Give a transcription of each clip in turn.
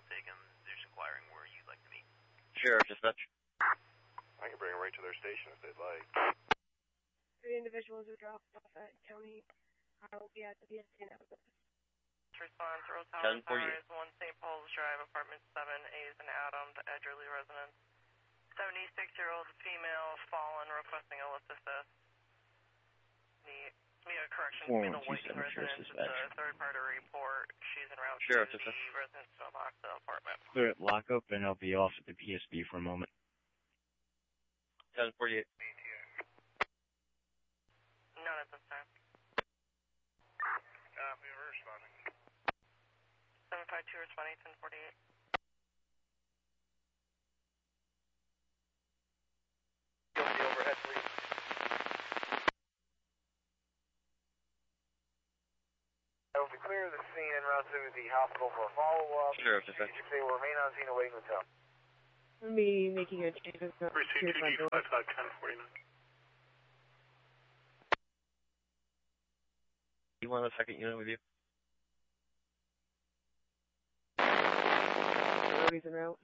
mistaken, they're just inquiring where you'd like to meet. Sheriff, dispatch. I can bring them right to their station if they'd like. 3 individuals are dropped off at County. I will be at the PSP now. Response, Earl Tower, Sunrise, 1 St. Paul's Drive, Apartment 7A is an Adam, the Edgerly residence. 76-year-old female fallen requesting illicit assist. Correction, to be the Whiting residence. It's a third-party report. She's en route to the residence to unlock the apartment. Clear it, lock up, and I'll be off at the PSB for a moment. 1048. None at this time. Copy, we're responding. 752 responding, 1048. Go to the overhead, please. I will be clear of the scene en route to the hospital for a follow-up. Sheriff, dispatch. They will remain on scene awaiting the tell. I'll be making a change of Receive 2D551049. You want a second unit with you? Nobody's en route.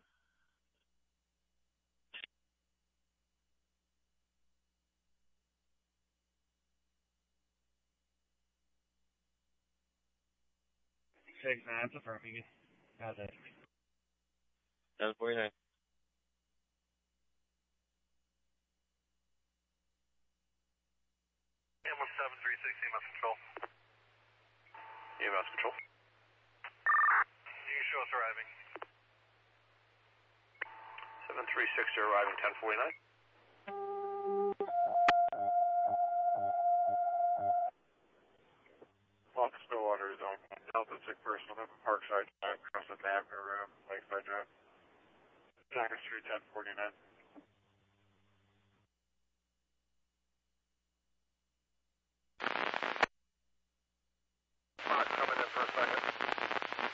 Six, that's a firm, you got that. 1049. EMS 736, EMS control. EMS control. You can show us arriving. 736, you're arriving 1049. Office Stillwater is on. Delta sick person on Parkside Drive, across the Avenue Road, Lakeside Drive. Jacket Street 1049.